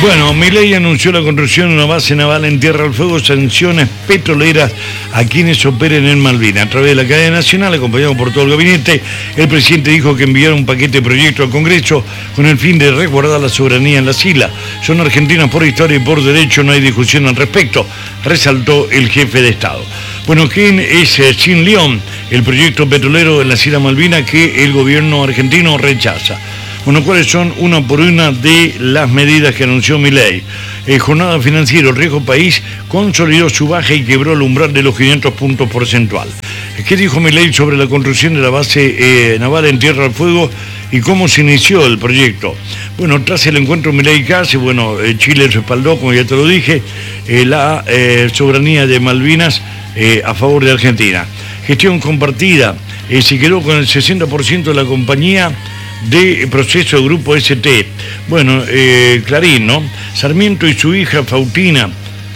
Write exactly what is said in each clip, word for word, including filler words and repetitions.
Bueno, Milei anunció la construcción de una base naval en Tierra del Fuego, sanciones petroleras a quienes operen en Malvinas. A través de la cadena nacional, acompañado por todo el gabinete, el presidente dijo que enviaron un paquete de proyectos al Congreso con el fin de resguardar la soberanía en las islas. Son argentinos por historia y por derecho, no hay discusión al respecto, resaltó el jefe de Estado. Bueno, ¿quién es Sin León? El proyecto petrolero en las Islas Malvinas que el gobierno argentino rechaza. Bueno, ¿cuáles son una por una de las medidas que anunció Milei? Eh, jornada financiera, el riesgo país consolidó su baja y quebró el umbral de los quinientos puntos porcentual. ¿Qué dijo Milei sobre la construcción de la base eh, naval en Tierra del Fuego y cómo se inició el proyecto? Bueno, tras el encuentro Milei-Case, bueno, eh, Chile respaldó, como ya te lo dije, eh, la eh, soberanía de Malvinas eh, a favor de Argentina. Gestión compartida, eh, se quedó con el sesenta por ciento de la compañía de proceso de Grupo S T. Bueno, eh, Clarín, ¿no? Sarmiento y su hija Fautina,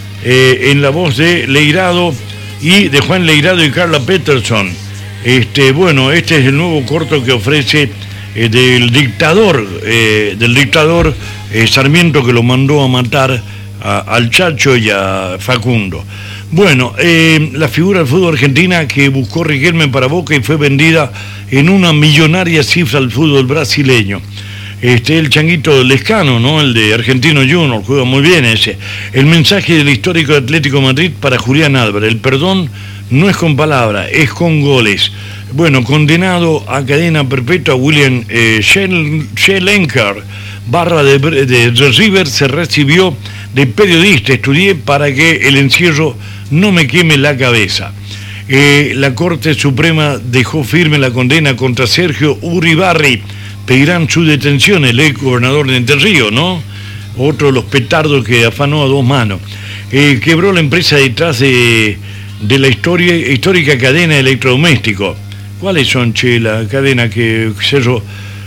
eh, en la voz de Leirado y de Juan Leirado y Carla Peterson. Este, bueno, este es el nuevo corto que ofrece eh, del dictador, eh, del dictador eh, Sarmiento, que lo mandó a matar a, al Chacho y a Facundo. Bueno, eh, la figura del fútbol argentina que buscó Riquelme para Boca y fue vendida en una millonaria cifra al fútbol brasileño. Este, el Changuito Lescano, ¿no? El de Argentino Junior, juega muy bien ese. El mensaje del histórico Atlético Madrid para Julián Álvarez: el perdón no es con palabras, es con goles. Bueno, condenado a cadena perpetua William eh, Schellenker, barra de, de, de River, se recibió de periodista. Estudié para que el encierro no me queme la cabeza. Eh, la Corte Suprema dejó firme la condena contra Sergio Uribarri. Pedirán su detención, el ex gobernador de Entre Ríos, ¿no? Otro de los petardos que afanó a dos manos. Eh, quebró la empresa detrás de, de la historia, histórica cadena de electrodomésticos. ¿Cuáles son, che, la cadena que cerró?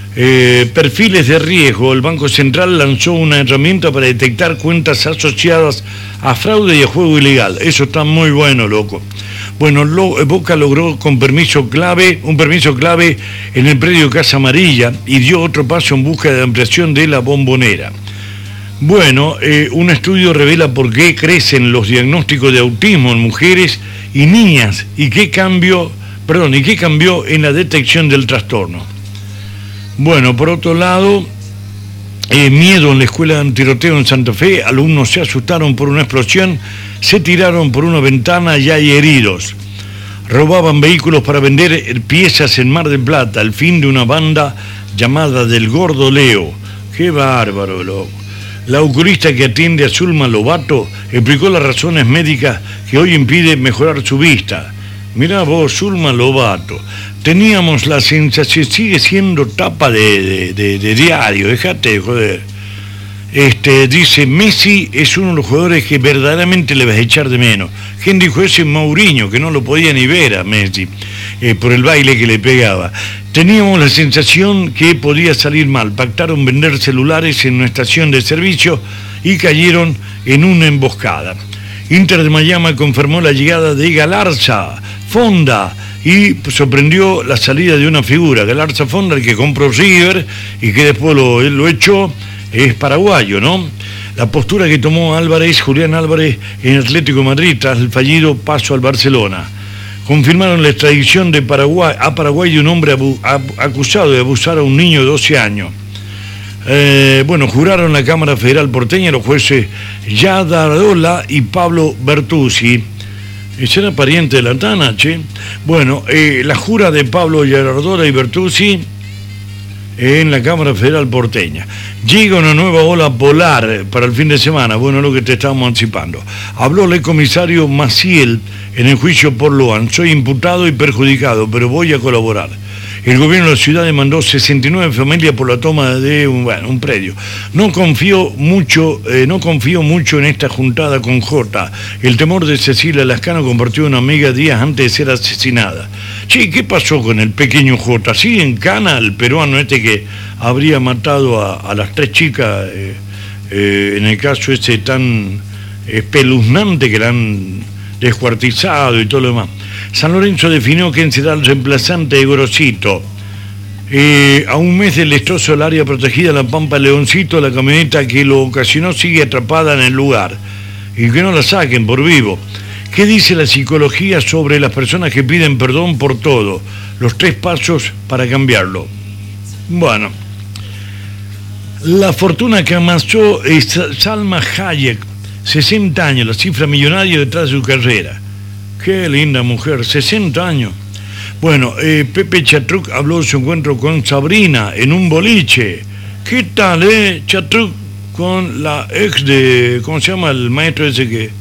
Eh, perfiles de riesgo. El Banco Central lanzó una herramienta para detectar cuentas asociadas a fraude y a juego ilegal. Eso está muy bueno, loco. Bueno, lo, Boca logró con permiso clave, un permiso clave en el predio Casa Amarilla y dio otro paso en busca de ampliación de la Bombonera. Bueno, eh, un estudio revela por qué crecen los diagnósticos de autismo en mujeres y niñas y qué cambio, perdón, y qué cambió en la detección del trastorno. Bueno, por otro lado, eh, miedo en la escuela de antirroteo en Santa Fe, alumnos se asustaron por una explosión, se tiraron por una ventana y hay heridos. Robaban vehículos para vender piezas en Mar del Plata, el fin de una banda llamada del Gordo Leo. ¡Qué bárbaro, loco! La oculista que atiende a Zulma Lobato explicó las razones médicas que hoy impiden mejorar su vista. Mirá vos, Zulma Lobato, teníamos la sensación, sigue siendo tapa de, de, de, de diario, déjate de joder. Este, dice, Messi es uno de los jugadores que verdaderamente le vas a echar de menos. ¿Quién dijo eso? Mourinho, que no lo podía ni ver a Messi, eh, por el baile que le pegaba. Teníamos la sensación que podía salir mal. Pactaron vender celulares en una estación de servicio y cayeron en una emboscada. Inter de Miami confirmó la llegada de Galarza Fonda y sorprendió la salida de una figura, Galarza Fonda, el que compró River y que después lo, lo echó, es paraguayo, ¿no? La postura que tomó Álvarez, Julián Álvarez, en Atlético de Madrid tras el fallido paso al Barcelona. Confirmaron la extradición de Paraguay, a Paraguay de un hombre abu, ab, acusado de abusar a un niño de doce años. Eh, bueno, juraron la Cámara Federal porteña los jueces Yadarola y Pablo Bertuzzi. Ese era pariente de la Tana, che. Bueno, eh, la jura de Pablo Yadarola y Bertuzzi en la Cámara Federal porteña. Llega una nueva ola polar para el fin de semana, bueno, lo que te estábamos anticipando. Habló el comisario Maciel en el juicio por Loan. Soy imputado y perjudicado, pero voy a colaborar. El gobierno de la ciudad demandó sesenta y nueve familias por la toma de un, bueno, un predio. No confío mucho, eh, no confío mucho en esta juntada con Jota. El temor de Cecilia Lascano compartió una amiga días antes de ser asesinada. Che, ¿qué pasó con el pequeño Jota? ¿Sigue en cana el peruano este que habría matado a, a las tres chicas eh, eh, en el caso ese tan espeluznante que la han descuartizado y todo lo demás? San Lorenzo definió quién será el reemplazante de Gorosito. Eh, a un mes del destrozo del área protegida La Pampa Leoncito, la camioneta que lo ocasionó sigue atrapada en el lugar. Y que no la saquen por vivo. ¿Qué dice la psicología sobre las personas que piden perdón por todo? Los tres pasos para cambiarlo. Bueno, la fortuna que amasó es Salma Hayek, sesenta años, la cifra millonaria detrás de su carrera. Qué linda mujer, sesenta años. Bueno, eh, Pepe Chatruc habló de su encuentro con Sabrina en un boliche. ¿Qué tal, eh, Chatruc? Con la ex de, ¿cómo se llama el maestro ese que,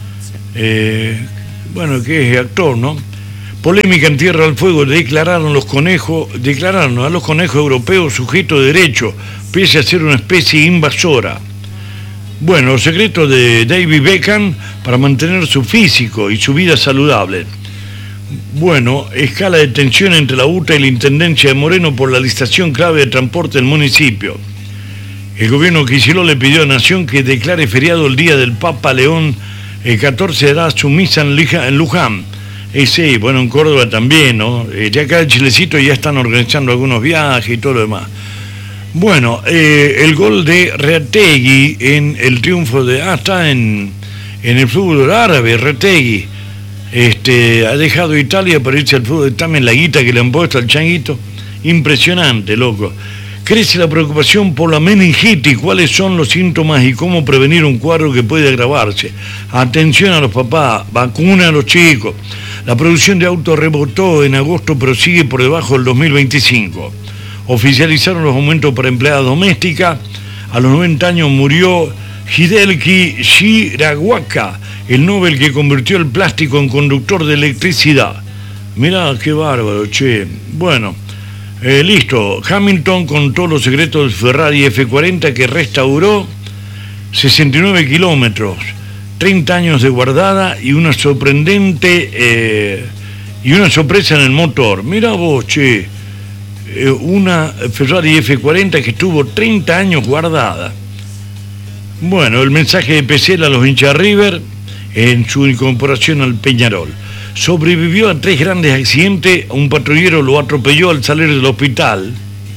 eh, bueno, que es actor, ¿no? Polémica en Tierra del Fuego, declararon los conejos, declararon a los conejos europeos sujetos de derecho, pese a ser una especie invasora. Bueno, los secretos de David Beckham para mantener su físico y su vida saludable. Bueno, escala de tensión entre la U T A y la Intendencia de Moreno por la licitación clave de transporte del municipio. El gobierno Kicillof le pidió a Nación que declare feriado el día del Papa León el catorce hará su misa en, Lija, en Luján. Eh, sí, bueno, en Córdoba también, ¿no? Eh, ya acá en Chilecito ya están organizando algunos viajes y todo lo demás. Bueno, eh, el gol de Reategui en el triunfo de... Ah, está en, en el fútbol árabe, Reategui. Este, ha dejado Italia para irse al fútbol, también la guita que le han puesto al changuito. Impresionante, loco. Crece la preocupación por la meningitis, cuáles son los síntomas y cómo prevenir un cuadro que puede agravarse. Atención a los papás, vacuna a los chicos. La producción de autos rebotó en agosto, pero sigue por debajo del dos mil veinticinco. Oficializaron los aumentos para empleadas domésticas. A los noventa años murió Hidelki Shiragwaka, el Nobel que convirtió el plástico en conductor de electricidad. Mirá, qué bárbaro, che. Bueno. Eh, listo, Hamilton contó los secretos del Ferrari F cuarenta que restauró sesenta y nueve kilómetros, treinta años de guardada y una sorprendente eh, y una sorpresa en el motor. Mira vos, che, eh, una Ferrari F cuarenta que estuvo treinta años guardada. Bueno, el mensaje de Pesela a los hinchas River en su incorporación al Peñarol. Sobrevivió a tres grandes accidentes, un patrullero lo atropelló al salir del hospital.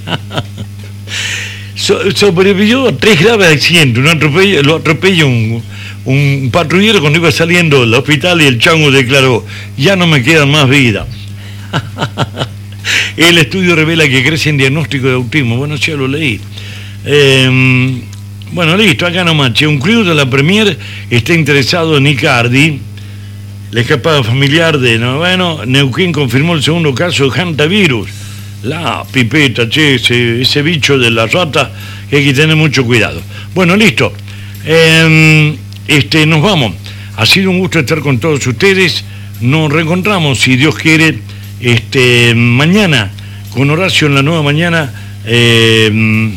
so, sobrevivió a tres graves accidentes, un atropello, lo atropelló un, un patrullero cuando iba saliendo del hospital y el chango declaró, ya no me queda más vida. El estudio revela que crece en diagnóstico de autismo. Bueno, ya lo leí. Eh, bueno, listo, acá nomás. Che, un club de la Premier está interesado en Icardi. La escapada familiar de noveno, Neuquén confirmó el segundo caso de hantavirus. La pipeta, che, ese, ese bicho de la rata, que hay que tener mucho cuidado. Bueno, listo. Eh, este, nos vamos. Ha sido un gusto estar con todos ustedes. Nos reencontramos, si Dios quiere, este, mañana, con Horacio en la nueva mañana. Eh,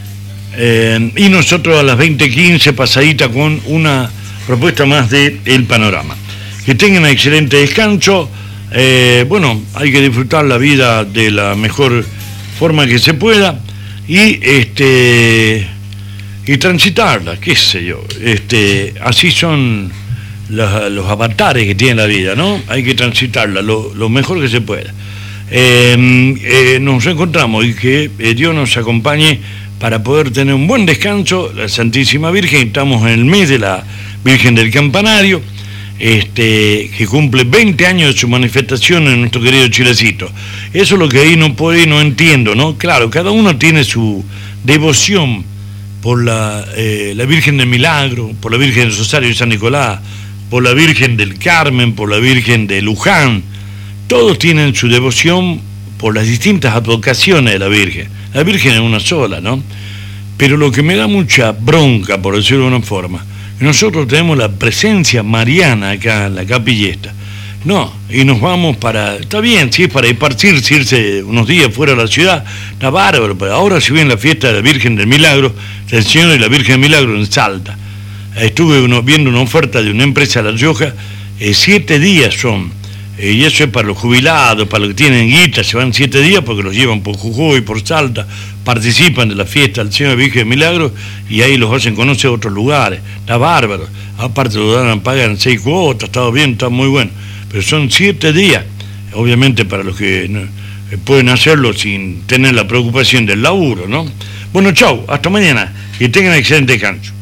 eh, y nosotros a las veinte quince, pasadita con una propuesta más de El Panorama. Que tengan un excelente descanso. Eh, bueno, hay que disfrutar la vida de la mejor forma que se pueda y este y transitarla, qué sé yo. Este, así son los, los avatares que tiene la vida, ¿no? Hay que transitarla lo, lo mejor que se pueda. Eh, eh, nos encontramos y que eh, Dios nos acompañe para poder tener un buen descanso. La Santísima Virgen, estamos en el mes de la Virgen del Campanario. Este, que cumple veinte años de su manifestación en nuestro querido Chilecito. Eso es lo que ahí no puedo, no entiendo, ¿no? Claro, cada uno tiene su devoción por la, eh, la Virgen del Milagro, por la Virgen del Rosario de San Nicolás, por la Virgen del Carmen, por la Virgen de Luján. Todos tienen su devoción por las distintas advocaciones de la Virgen. La Virgen es una sola, ¿no? Pero lo que me da mucha bronca, por decirlo de una forma, nosotros tenemos la presencia mariana acá en la capilla esta. No, y nos vamos para... Está bien, si es para esparcirse, irse unos días fuera de la ciudad, está bárbaro, pero ahora si viene la fiesta de la Virgen del Milagro, del Señor y la Virgen del Milagro en Salta. Estuve uno, viendo una oferta de una empresa de La Rioja, eh, siete días son, eh, y eso es para los jubilados, para los que tienen guita, se van siete días porque los llevan por Jujuy, por Salta, participan de la fiesta del Señor Virgen del Milagro y ahí los hacen conocer a otros lugares. Está bárbaro. Aparte lo dan, pagan seis cuotas, está bien, está muy bueno. Pero son siete días. Obviamente para los que eh, pueden hacerlo sin tener la preocupación del laburo, ¿no? Bueno, chau, hasta mañana y tengan excelente descanso.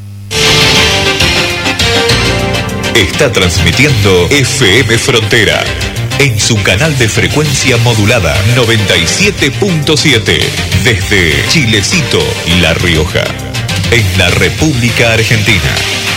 Está transmitiendo F M Frontera en su canal de frecuencia modulada noventa y siete punto siete desde Chilecito, La Rioja, en la República Argentina.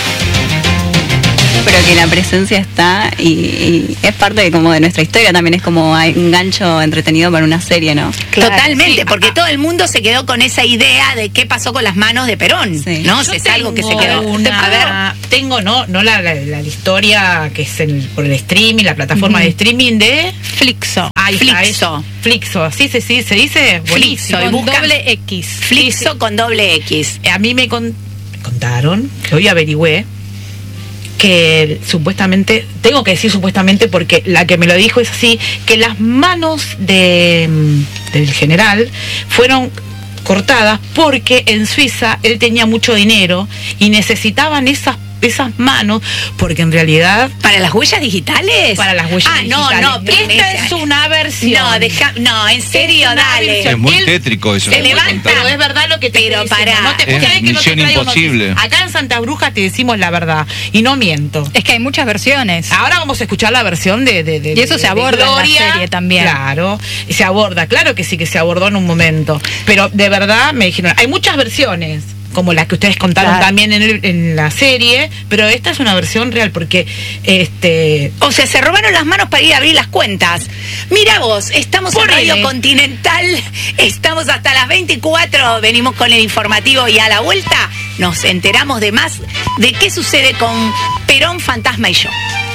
Pero que la presencia está y, y es parte de, como de nuestra historia, también es como hay un gancho entretenido para una serie, ¿no? Claro, totalmente, sí, porque todo el mundo se quedó con esa idea de qué pasó con las manos de Perón, sí. ¿no? Yo es algo que se quedó. Una, a ver, tengo no no la, la, la historia que es el, por el streaming, la plataforma mm. de streaming de Flixo. Ahí Flixo. Flixo, sí, sí, sí, se dice Flixo, con buscan, doble X. Flixo sí, sí. con doble X. A mí me, con, me contaron, que hoy averigüé, que supuestamente, tengo que decir supuestamente porque la que me lo dijo es así, que las manos de, del general fueron cortadas porque en Suiza él tenía mucho dinero y necesitaban esas esas manos, porque en realidad... ¿Para las huellas digitales? Para las huellas ah, digitales. no, no, esta es una versión. No, deja, no, en serio, es dale. Es muy él tétrico eso. Se levanta. Pero es verdad lo que te Pero estoy para... No te, es que misión no te imposible. Noticias. Acá en Santa Bruja te decimos la verdad, y no miento. Es que hay muchas versiones. Ahora vamos a escuchar la versión de... de, de y eso de, se aborda en la serie también. Claro, y se aborda, claro que sí que se abordó en un momento. Pero de verdad me dijeron, hay muchas versiones, como las que ustedes contaron claro. también en, el, en la serie, pero esta es una versión real porque este o sea, se robaron las manos para ir a abrir las cuentas. Mira vos, estamos en Radio Continental, estamos hasta las veinticuatro, venimos con el informativo y a la vuelta nos enteramos de más de qué sucede con Perón, Fantasma y yo.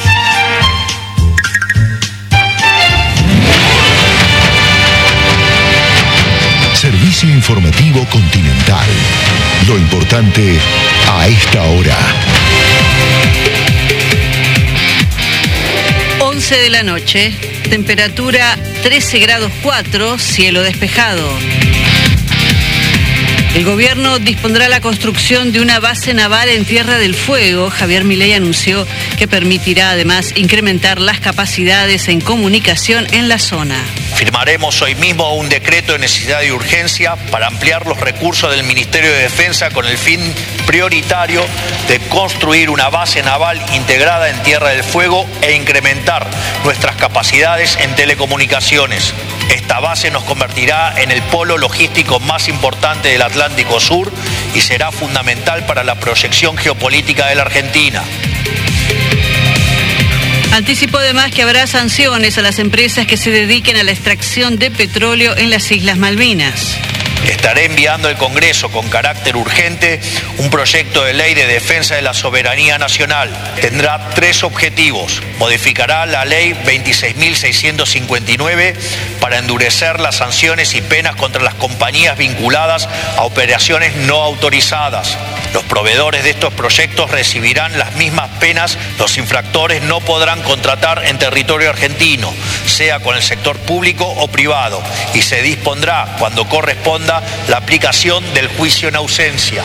Servicio informativo Continental. Lo importante a esta hora. once de la noche, temperatura trece grados cuatro, cielo despejado. El gobierno dispondrá la construcción de una base naval en Tierra del Fuego. Javier Milei anunció que permitirá además incrementar las capacidades en comunicación en la zona. Firmaremos hoy mismo un decreto de necesidad y urgencia para ampliar los recursos del Ministerio de Defensa con el fin prioritario de construir una base naval integrada en Tierra del Fuego e incrementar nuestras capacidades en telecomunicaciones. Esta base nos convertirá en el polo logístico más importante del Atlántico Sur y será fundamental para la proyección geopolítica de la Argentina. Anticipó además que habrá sanciones a las empresas que se dediquen a la extracción de petróleo en las Islas Malvinas. Estaré enviando al Congreso con carácter urgente un proyecto de ley de defensa de la soberanía nacional. Tendrá tres objetivos. Modificará la ley veintiséis mil seiscientos cincuenta y nueve para endurecer las sanciones y penas contra las compañías vinculadas a operaciones no autorizadas. Los proveedores de estos proyectos recibirán las mismas penas. Los infractores no podrán contratar en territorio argentino, sea con el sector público o privado, y se dispondrá, cuando corresponda, la aplicación del juicio en ausencia.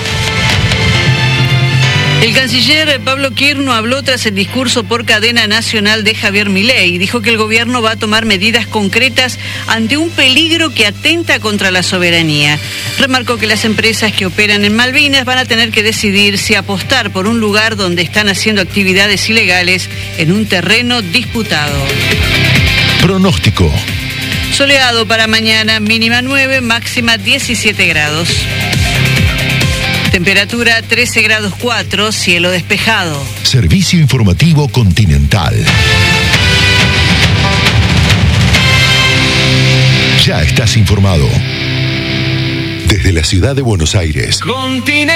El canciller Pablo Quirno habló tras el discurso por cadena nacional de Javier Milei y dijo que el gobierno va a tomar medidas concretas ante un peligro que atenta contra la soberanía. Remarcó que las empresas que operan en Malvinas van a tener que decidir si apostar por un lugar donde están haciendo actividades ilegales en un terreno disputado. Pronóstico. Soleado para mañana, mínima nueve, máxima diecisiete grados. Temperatura trece grados cuatro, cielo despejado. Servicio informativo Continental. Ya estás informado. Desde la ciudad de Buenos Aires. Continental.